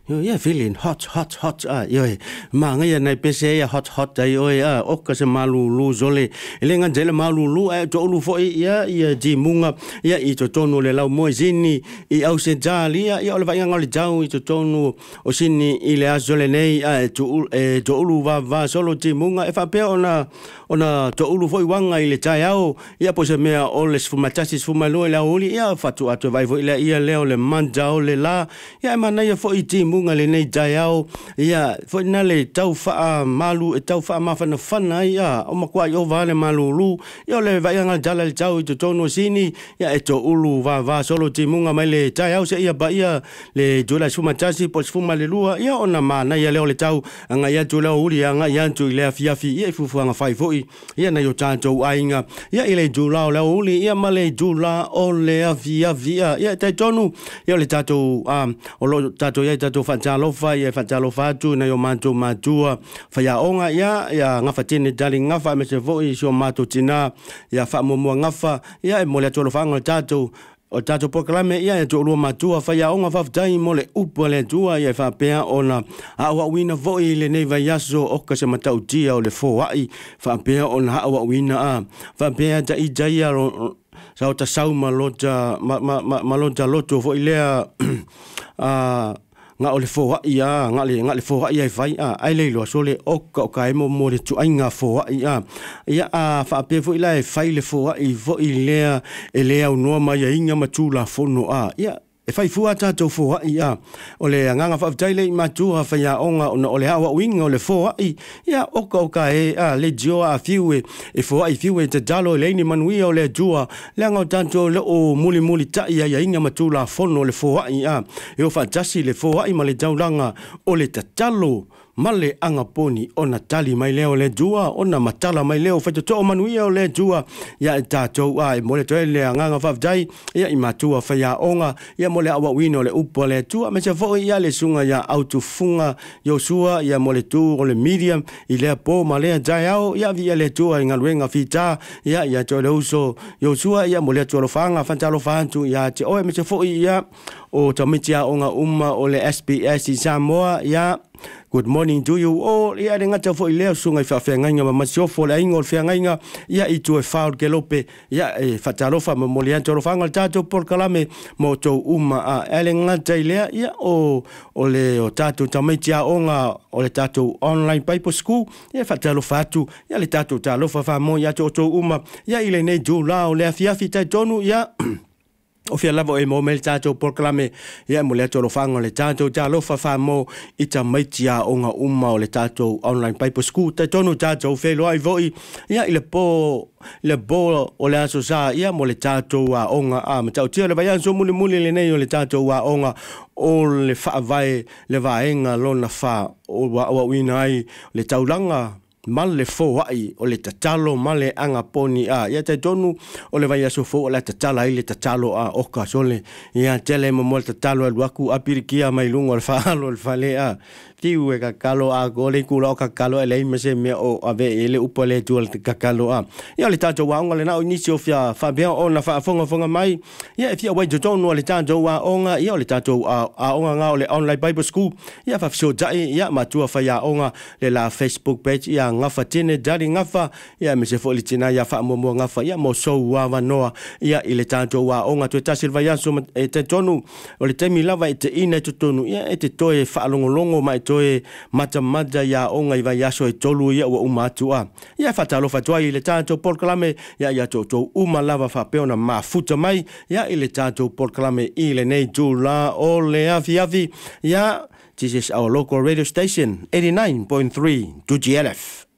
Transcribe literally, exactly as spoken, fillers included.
yo ya feeling hot hot hot ah yo ma nga ya nai pese ya hot hot dai oi ah okka se malu lu zole elenga jele malu lu e to lu fo ya ya ji munga ya i to tonu le lau mo zini i au se jali ya ya le vai nga le jau i to tonu o sini i le azole nei a to e to lu va va solo ji munga e fa pe ona ona to lu fo i wanga i le tai au ya po se mea o le fuma tasi fuma lo la oli ya fa tu atu vai fo ile ia leo le manja o le la ya mana ya fo i ji munga le nei tai au ya fo na le tau fa malu e tau fa ma fa na fana ya o ma kwa yo va le malu lu yo le vai nga jala le tau i to tonu sini ya e to ulu va va solo ji munga mai le tai au se ia ba ia le jula fuma tasi po fuma le lua ya ona mana ya leo le tau nga ya jula uli nga ya tu le fia fi ia fu fu nga fai fo ia na yo tanto ainga ia ile jula le uli ia male jula o le avia via ia te tonu ia le tato um o lo tato ia tato fa jalo fa ia fa jalo fa tu na yo manto matua fa ya onga ia ia nga fa tini dali nga fa me se vo i so mato tina ia fa mo mo nga fa ia e mo le tolo fa nga tato o tato proclame ia e tolo matua fa ya onga fa dai mo le upo le tua ia fa pea ona a wa wina vo i le nei vai aso o ka se matau tia o le fo ai fa pea ona a wa wina a fa pea ja i ja ia sa o ta sau malota ma ma malota loto fo ilea a nga o le fo ia nga le nga le fo ia vai a ai le lo so le o ka ka mo mo le tu ai nga fo ia ia a fa pe fo ila e fai le fo i fo ilea elea o no ma ia inga matula fo no a ia e fai fua tatou fo ia o le nganga fa taile matua fa ia onga o le hawa winga o le fo ai ia oka oka e a le jo a fiue e fo ai fiue te dalo le ni manui o le jua le nga tanto le o muli muli ta ia ia inga matula fono le fo ai ia e o fa tasi le fo ai ma le jaulanga o le tatalo male anga poni ona tali mai leo le jua ona matala mai leo fa to manui o le jua ia tatou ai mo le tele nganga fa dai ia i matua fa ia onga ia mo le awa wino le upo le tua me se fo ia le sunga ia auto funga yo sua ia mo le tu o le medium i le po ma le dai au ia via le tua inga luenga fita ia ia to le uso yo sua ia mo le to lo fanga fa talo fantu ia te o me se fo ia o tamitia onga umma o le S B S i Samoa ia good morning to you all ia de ngata fo ile sunga fa fa nganga ma siofo la ingol fa nganga ia i tu e faul ke lope ia e fatalo fa mo lian to fa ngal tato por kalame mo to umma a ele ngata ile ia o o le o tato tamitia onga o le tato online paper school ia fatalo fa tu ia le tato talo fa fa mo ia to to umma ia ile ne jula o le afia fita tonu ia o fia lavo e mo mel tato proclame ia mo le tolo fango le tato ja lo fa fa mo ita maitia onga umma o le tato online paper school ta tonu tato fe lo ai voi ia ile po le bo o le aso sa ia mo le tato a onga a ma tau tia le vai so muli muli le nei o le tato a onga o le fa vai le vaenga lona fa o wa wa winai le taulanga mal le fo ai o le tatalo mal le anga poni a ia te tonu o le vai aso fo o le tatala i le tatalo a oka sole ia tele mo mo tatalo al waku apirikia mai lungo al falo al fale a tiu e kakalo a gole kula o kakalo e le mese me o ave ele upo le tu al kakalo a ia le tato wa onga le na inisi o fia fa bien ona fa fonga fonga mai ia fia wai tonu le tato wa onga ia le tato a a onga nga o le online bible school ia fa so dai ia matua fa ia onga le la Facebook page ia ngafa tene dari ngafa ia me se fo litina ia fa mo mo ngafa ia mo so wa wa noa ia ile tanto wa onga to tasil va ya so e te tonu o le temi lava e te ina to tonu ia e te toe fa longo longo mai toe mata mada ya onga i va ya so e tolu ia wa umatua ia fa talo fa toi ile tanto por klame ia ia to to uma lava fa peona ma futa mai ia ile tanto por klame ile nei jula o le afi afi ia this is our local radio station eighty-nine point three to G L F.